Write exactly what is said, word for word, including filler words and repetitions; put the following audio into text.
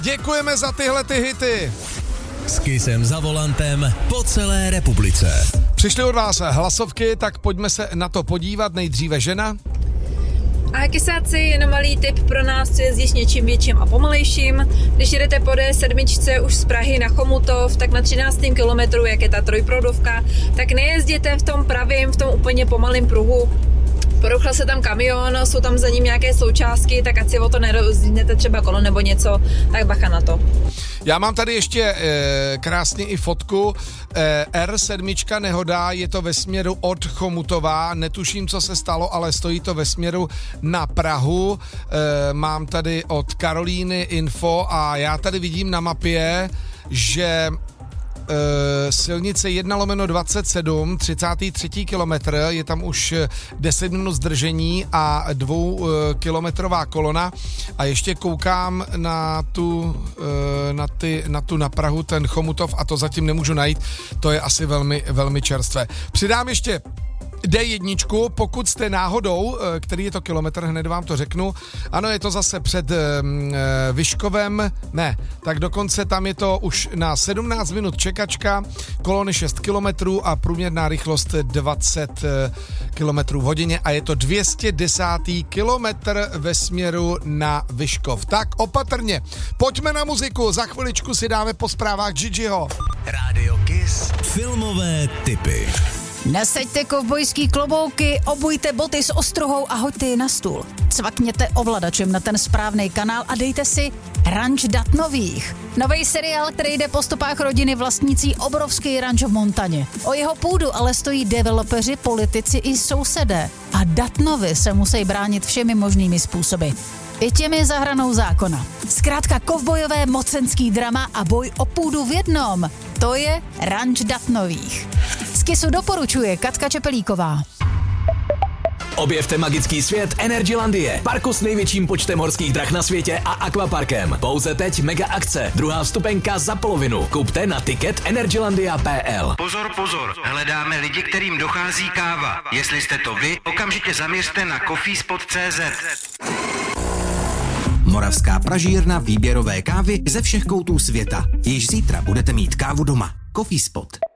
Děkujeme za tyhle ty hity. S Kissem za volantem po celé republice. Přišly od vás hlasovky, tak pojďme se na to podívat. Nejdříve žena. A kysáci, jenom malý tip pro nás, co jezdí s něčím větším a pomalejším. Když jedete po D sedm už z Prahy na Chomutov, tak na třináctém kilometru, jak je ta trojproudovka, tak nejezděte v tom pravým, v tom úplně pomalým pruhu. Poruchl se tam kamion, jsou tam za ním nějaké součástky, tak ať si o to nerozdíhnete třeba kolo nebo něco, tak bacha na to. Já mám tady ještě e, krásně i fotku. E, R sedm nehoda, je to ve směru od Chomutova, netuším, co se stalo, ale stojí to ve směru na Prahu. E, mám tady od Karolíny info a já tady vidím na mapě, že silnice jedna lomeno dvacet sedm, třicátý třetí kilometr, je tam už deset minut zdržení a dvoukilometrová kolona a ještě koukám na tu, na, ty, na tu na Prahu, ten Chomutov a to zatím nemůžu najít, to je asi velmi, velmi čerstvé. Přidám ještě D jedna, pokud jste náhodou, který je to kilometr, hned vám to řeknu, ano, je to zase před e, Vyškovem, ne, tak dokonce tam je to už na sedmnáct minut čekačka, kolony šest kilometrů a průměrná rychlost dvacet kilometrů v hodině a je to dvě stě deset kilometr ve směru na Vyškov. Tak opatrně, pojďme na muziku, za chviličku si dáme po zprávách Gigiho. Rádio Kiss. Filmové tipy. Nasaďte kovbojský klobouky, obujte boty s ostruhou a hoďte je na stůl. Cvakněte ovladačem na ten správný kanál a dejte si Ranč Datnových. Nový seriál, který jde po stopách rodiny vlastnící obrovský ranč v Montaně. O jeho půdu ale stojí developeři, politici i sousedé. A Datnovi se musí bránit všemi možnými způsoby. I těmi za hranou zákona. Zkrátka kovbojové mocenský drama a boj o půdu v jednom. To je Ranč Datnových. Z Kissu doporučuje Katka Čepelíková. Objevte magický svět Energylandie, parku s největším počtem horských drah na světě a akvaparkem. Pouze teď mega akce, druhá vstupenka za polovinu. Kupte na ticket energylandia tečka p l. Pozor, pozor, hledáme lidi, kterým dochází káva. Jestli jste to vy, okamžitě zaměřte na coffeespot tečka cé zet. Moravská pražírna výběrové kávy ze všech koutů světa. Již zítra budete mít kávu doma. Coffeespot.